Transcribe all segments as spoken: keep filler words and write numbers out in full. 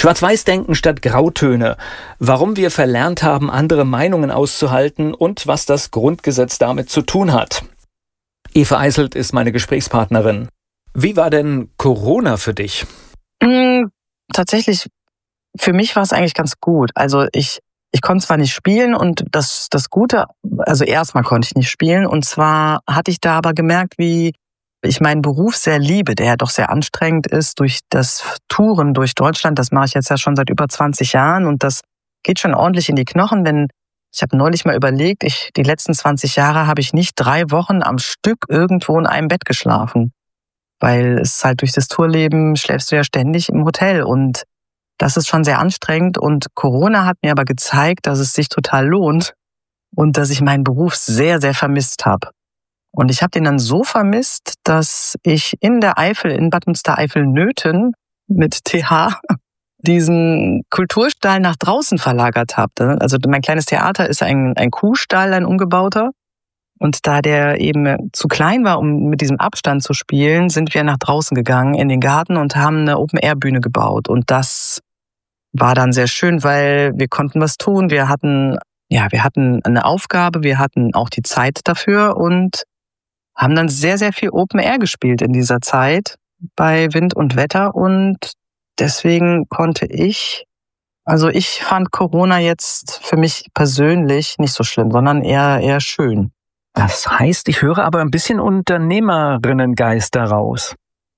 Schwarz-Weiß-Denken statt Grautöne. Warum wir verlernt haben, andere Meinungen auszuhalten und was das Grundgesetz damit zu tun hat. Eva Eiselt ist meine Gesprächspartnerin. Wie war denn Corona für dich? Mm, tatsächlich, für mich war es eigentlich ganz gut. Also ich, ich konnte zwar nicht spielen und das, das Gute, also erstmal konnte ich nicht spielen. Und zwar hatte ich da aber gemerkt, wie ich meinen Beruf sehr liebe, der ja doch sehr anstrengend ist durch das Touren durch Deutschland. Das mache ich jetzt ja schon seit über zwanzig Jahren und das geht schon ordentlich in die Knochen, wenn ich habe neulich mal überlegt, ich die letzten zwanzig Jahre habe ich nicht drei Wochen am Stück irgendwo in einem Bett geschlafen, weil es halt durch das Tourleben schläfst du ja ständig im Hotel und das ist schon sehr anstrengend und Corona hat mir aber gezeigt, dass es sich total lohnt und dass ich meinen Beruf sehr, sehr vermisst habe. Und ich habe den dann so vermisst, dass ich in der Eifel, in Bad Münstereifel-Nöthen mit T H diesen Kulturstall nach draußen verlagert habe. Also mein kleines Theater ist ein, ein Kuhstall, ein umgebauter. Und da der eben zu klein war, um mit diesem Abstand zu spielen, sind wir nach draußen gegangen in den Garten und haben eine Open-Air-Bühne gebaut. Und das war dann sehr schön, weil wir konnten was tun. Wir hatten, ja, wir hatten eine Aufgabe, wir hatten auch die Zeit dafür und haben dann sehr, sehr viel Open Air gespielt in dieser Zeit bei Wind und Wetter und deswegen konnte ich, also ich fand Corona jetzt für mich persönlich nicht so schlimm, sondern eher, eher schön. Das heißt, ich höre aber ein bisschen Unternehmerinnengeist daraus.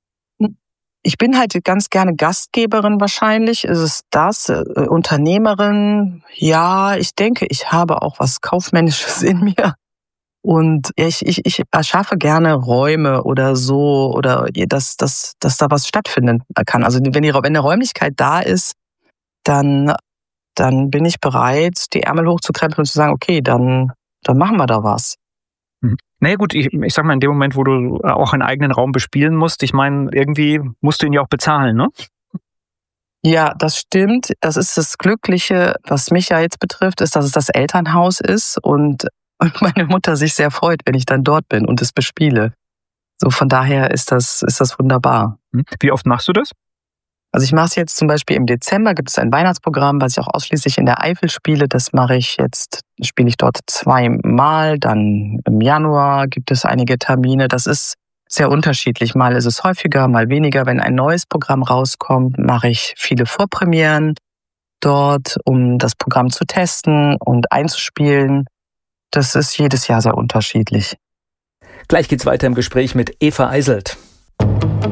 Ich bin halt ganz gerne Gastgeberin wahrscheinlich. Ist es das? Äh, Unternehmerin? Ja, ich denke, ich habe auch was Kaufmännisches in mir. Und ich, ich, ich erschaffe gerne Räume oder so, oder dass, dass, dass da was stattfinden kann. Also wenn, die, wenn eine Räumlichkeit da ist, dann, dann bin ich bereit, die Ärmel hochzukrempeln und zu sagen, okay, dann, dann machen wir da was. Hm. Naja gut, ich, ich sag mal, in dem Moment, wo du auch einen eigenen Raum bespielen musst, ich meine, irgendwie musst du ihn ja auch bezahlen, ne? Ja, das stimmt. Das ist das Glückliche, was mich ja jetzt betrifft, ist, dass es das Elternhaus ist und Und meine Mutter sich sehr freut, wenn ich dann dort bin und es bespiele. So von daher ist das, ist das wunderbar. Wie oft machst du das? Also ich mache es jetzt zum Beispiel im Dezember, gibt es ein Weihnachtsprogramm, was ich auch ausschließlich in der Eifel spiele. Das mache ich jetzt, spiele ich dort zweimal. Dann im Januar gibt es einige Termine. Das ist sehr unterschiedlich. Mal ist es häufiger, mal weniger. Wenn ein neues Programm rauskommt, mache ich viele Vorpremieren dort, um das Programm zu testen und einzuspielen. Das ist jedes Jahr sehr unterschiedlich. Gleich geht's weiter im Gespräch mit Eva Eiselt.